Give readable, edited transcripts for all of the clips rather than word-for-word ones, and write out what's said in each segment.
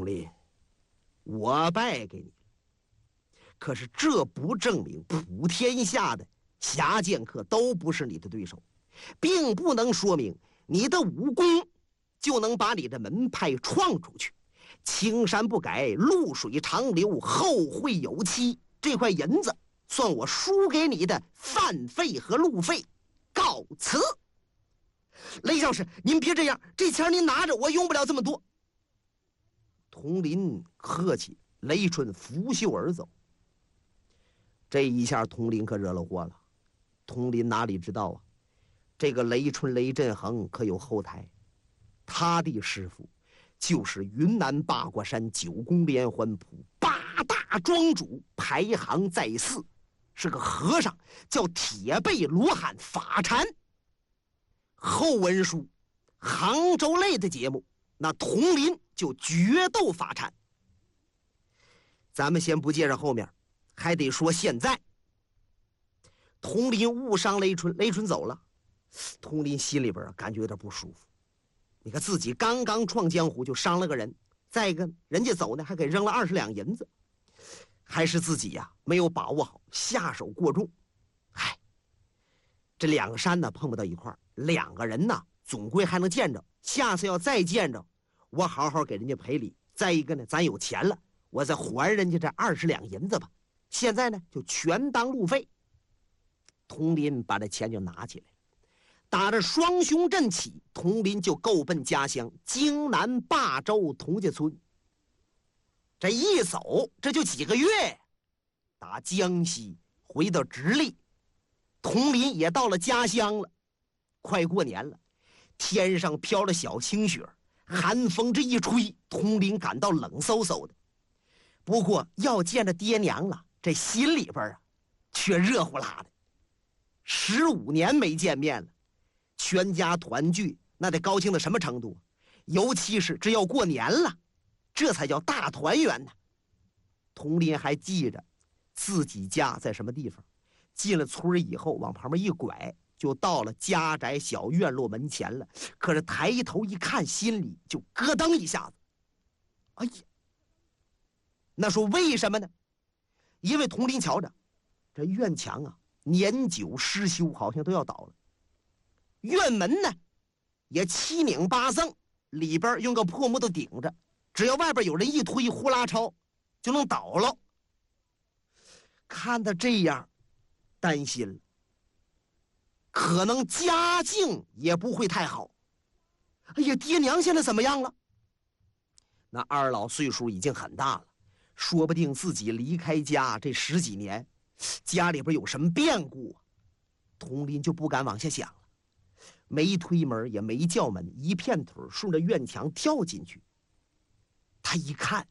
林，我败给你了，可是这不证明普天下的侠剑客都不是你的对手，并不能说明你的武功就能把你的门派创出去。青山不改，绿水长流，后会有期。这块银子算我输给你的饭费和路费，告辞。雷教师，您别这样，这钱您拿着，我用不了这么多。佟林客气，雷春拂袖而走。这一下佟林可惹了祸了。佟林哪里知道啊，这个雷春雷振恒可有后台，他的师傅就是云南八卦山九宫连环谱8大庄主，排行在4，是个和尚，叫铁背罗汉法禅。后文书杭州类的节目，那佟林就决斗法禅。咱们先不介绍后面，还得说现在。佟林误伤雷春，雷春走了，佟林心里边感觉有点不舒服。你看自己刚刚创江湖就伤了个人，再一个人家走呢还给扔了20两银子，还是自己呀没有把握好，下手过重。唉，这2个山呢碰不到一块儿，2个人呢总归还能见着，下次要再见着，我好好给人家赔礼。再一个呢，咱有钱了，我再还人家这20两银子吧。现在呢就全当路费。佟林把这钱就拿起来了，打着双雄阵起，佟林就够奔家乡荆南霸州佟家村。这一走这就几个月，打江西回到直隶，佟林也到了家乡了。快过年了，天上飘了小清雪，寒风这一吹，佟林感到冷飕飕的。不过要见着爹娘了，这心里边啊却热乎辣的。15年没见面了，全家团聚，那得高兴到什么程度？尤其是这要过年了，这才叫大团圆呢。佟林还记着自己家在什么地方，进了村以后往旁边一拐，就到了家宅小院落门前了。可是抬头一看，心里就咯噔一下子。哎呀，那说为什么呢？因为佟林瞧着这院墙啊年久失修，好像都要倒了。院门呢也七拧八锃，里边用个破木头顶着，只要外边有人一推，呼啦超就能倒了。看他这样，担心了，可能家境也不会太好。哎呀，爹娘现在怎么样了？那二老岁数已经很大了，说不定自己离开家这10几年，家里边有什么变故啊。佟林就不敢往下想了，没推门也没叫门，一片腿顺着院墙跳进去。他一看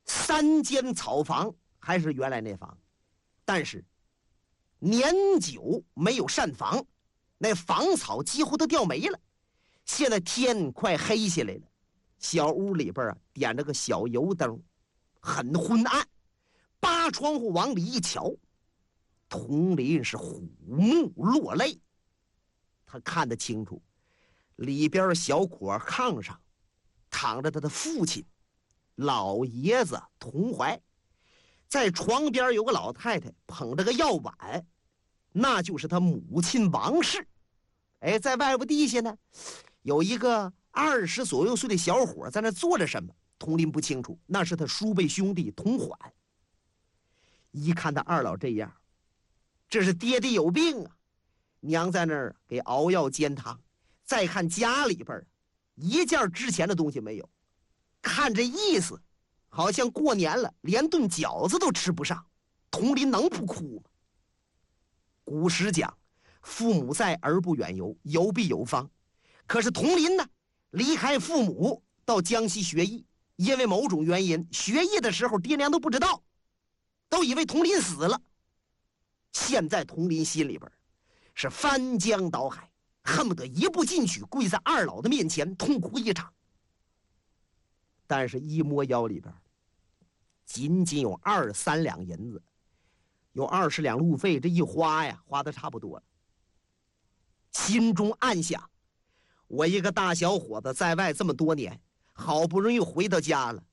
，3间草房，还是原来那房，但是年久没有扇房，那房草几乎都掉没了。现在天快黑下来了，小屋里边啊点着个小油灯，很昏暗。扒窗户往里一瞧，佟林是虎目落泪。他看得清楚，里边小果炕上躺着他的父亲老爷子佟怀，在床边有个老太太捧着个药碗，那就是他母亲王氏。哎，在外屋地下呢有一个20左右岁的小伙在那做着什么，佟林不清楚，那是他叔辈兄弟佟缓。一看他二老这样，这是爹爹有病啊，娘在那儿给熬药煎汤。再看家里边一件值钱的东西没有，看这意思好像过年了连顿饺子都吃不上。佟林能不哭吗？古时讲父母在而不远游，游必有方。可是佟林呢，离开父母到江西学艺，因为某种原因学艺的时候爹娘都不知道，都以为佟林死了。现在佟林心里边是翻江倒海，恨不得一步进去跪在二老的面前痛哭一场。但是一摸腰里边仅仅有2、3两银子，有20两路费，这一花呀花的差不多了。心中暗想，我一个大小伙子在外这么多年，好不容易回到家了，